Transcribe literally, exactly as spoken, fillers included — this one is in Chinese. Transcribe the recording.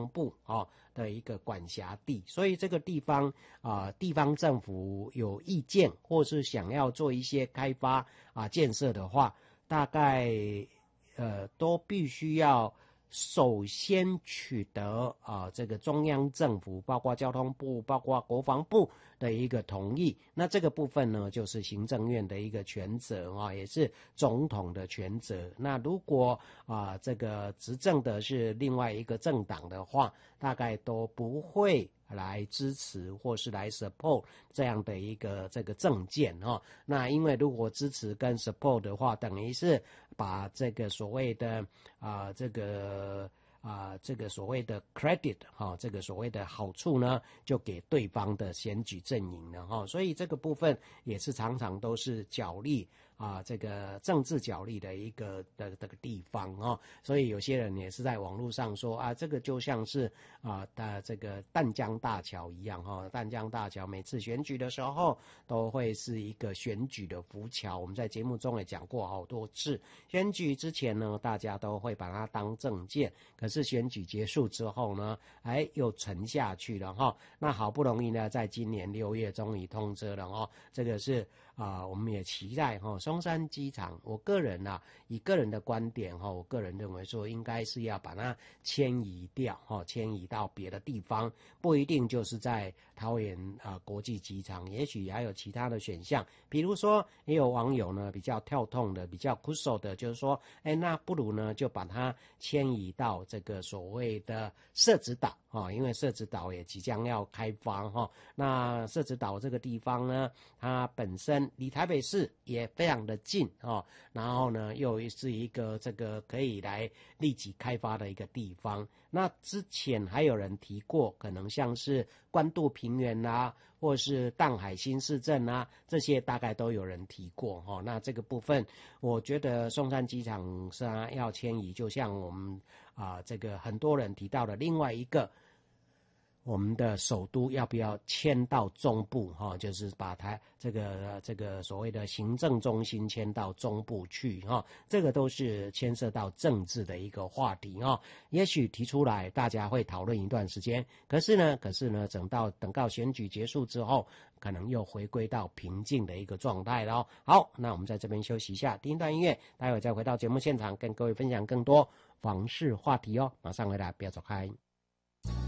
部啊的一个管辖地，所以这个地方啊，地方政府有意见或是想要做一些开发啊建设的话，大概呃都必须要首先取得啊这个中央政府，包括交通部、包括国防部的一个同意。那这个部分呢，就是行政院的一个权责啊，也是总统的权责。那如果啊这个执政的是另外一个政党的话，大概都不会来支持或是来 support 这样的一个这个政见哈。那因为如果支持跟 support 的话，等于是把这个所谓的啊、呃、这个啊、呃、这个所谓的 credit 哈、哦，这个所谓的好处呢，就给对方的选举阵营了哈、哦。所以这个部分也是常常都是角力啊，这个政治角力的一个的这个地方哦。所以有些人也是在网络上说啊，这个就像是啊的这个淡江大桥一样哈、哦。淡江大桥每次选举的时候都会是一个选举的浮桥，我们在节目中也讲过好多次。选举之前呢，大家都会把它当政见，可是选举结束之后呢，哎，又沉下去了哈。那好不容易呢，在今年六月终于通车了哦。这个是啊、呃，我们也期待哈、哦，松山机场，我个人啊，以个人的观点哈、哦，我个人认为说，应该是要把它迁移掉哈、哦，迁移到别的地方，不一定就是在桃园啊、呃、国际机场，也许还有其他的选项。比如说，也有网友呢比较跳痛的，比较酷手的，就是说，哎，那不如呢就把它迁移到这个所谓的社子岛啊、哦，因为社子岛也即将要开发哈、哦。那社子岛这个地方呢，它本身离台北市也非常的近哦，然后呢又是一个这个可以来立即开发的一个地方。那之前还有人提过，可能像是关渡平原啊，或是淡海新市镇啊，这些大概都有人提过哈、哦。那这个部分，我觉得松山机场是啊要迁移，就像我们啊、呃、这个很多人提到的另外一个。我们的首都要不要迁到中部哈、哦？就是把它这个这个所谓的行政中心迁到中部去哈、哦，这个都是牵涉到政治的一个话题哈、哦。也许提出来大家会讨论一段时间，可是呢，可是呢，等到等到选举结束之后，可能又回归到平静的一个状态了。好，那我们在这边休息一下，听一段音乐，待会再回到节目现场，跟各位分享更多房市话题哦。马上回来，不要走开。